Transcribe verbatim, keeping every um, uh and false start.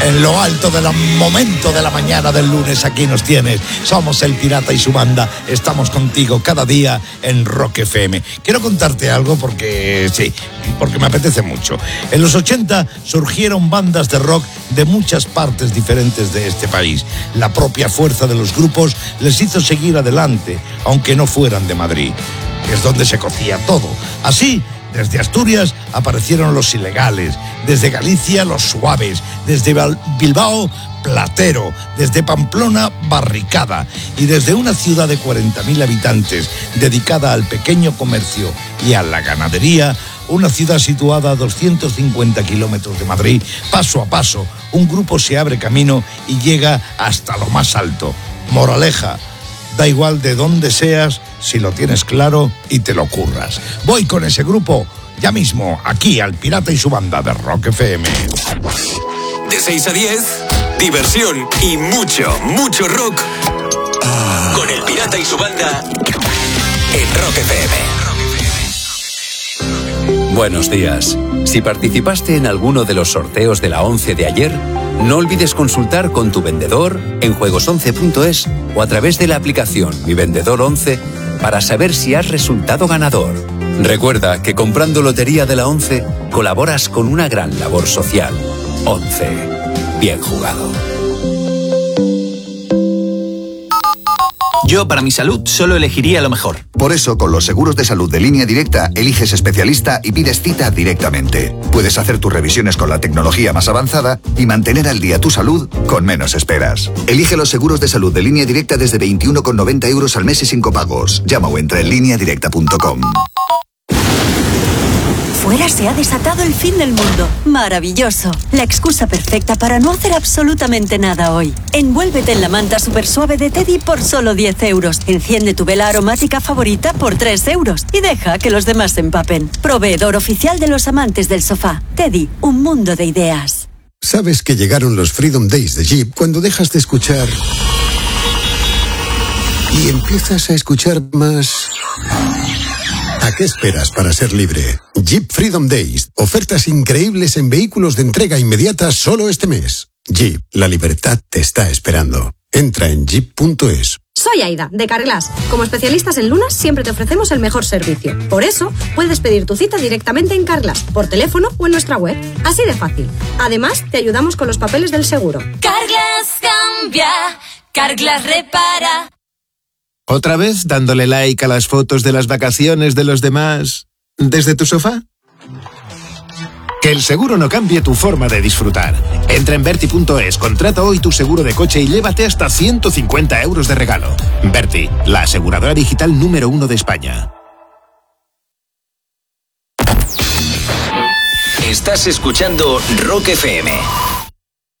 en lo alto del momento de la mañana del lunes. Aquí nos tienes. Somos El Pirata y su banda. Estamos contigo cada día en Rock F M. Quiero contarte algo porque sí, porque me apetece mucho. En los ochenta surgieron bandas de rock de muchas partes diferentes de este país. La propia fuerza de los grupos les hizo seguir adelante, aunque no fueran de Madrid, que es donde se cocía todo. Así, desde Asturias aparecieron Los Ilegales, desde Galicia Los Suaves, desde Bilbao Platero, desde Pamplona Barricada, y desde una ciudad de cuarenta mil habitantes dedicada al pequeño comercio y a la ganadería, una ciudad situada a doscientos cincuenta kilómetros de Madrid, paso a paso, un grupo se abre camino y llega hasta lo más alto. Moraleja: da igual de dónde seas, si lo tienes claro y te lo curras. Voy con ese grupo ya mismo, aquí al Pirata y su banda de Rock F M. De seis a diez, diversión y mucho, mucho rock con El Pirata y su banda en Rock F M. Buenos días. Si participaste en alguno de los sorteos de la once de ayer, no olvides consultar con tu vendedor en juegos once punto es o a través de la aplicación Mi Vendedor once para saber si has resultado ganador. Recuerda que comprando Lotería de la once colaboras con una gran labor social. once. Bien jugado. Yo, para mi salud, solo elegiría lo mejor. Por eso, con los seguros de salud de Línea Directa, eliges especialista y pides cita directamente. Puedes hacer tus revisiones con la tecnología más avanzada y mantener al día tu salud con menos esperas. Elige los seguros de salud de Línea Directa desde veintiuno con noventa euros al mes y sin copagos. Llama o entra en línea directa punto com. Fuera se ha desatado el fin del mundo. Maravilloso. La excusa perfecta para no hacer absolutamente nada hoy. Envuélvete en la manta super suave de Teddy por solo diez euros. Enciende tu vela aromática favorita por tres euros. Y deja que los demás se empapen. Proveedor oficial de los amantes del sofá. Teddy, un mundo de ideas. ¿Sabes que llegaron los Freedom Days de Jeep cuando dejas de escuchar y empiezas a escuchar más? ¿A qué esperas para ser libre? Jeep Freedom Days. Ofertas increíbles en vehículos de entrega inmediata solo este mes. Jeep, la libertad te está esperando. Entra en jeep punto es. Soy Aida, de Carglass. Como especialistas en lunas, siempre te ofrecemos el mejor servicio. Por eso, puedes pedir tu cita directamente en Carglass, por teléfono o en nuestra web. Así de fácil. Además, te ayudamos con los papeles del seguro. Carglass cambia, Carglass repara. ¿Otra vez dándole like a las fotos de las vacaciones de los demás desde tu sofá? Que el seguro no cambie tu forma de disfrutar. Entra en Berti punto es, contrata hoy tu seguro de coche y llévate hasta ciento cincuenta euros de regalo. Berti, la aseguradora digital número uno de España. Estás escuchando Rock F M.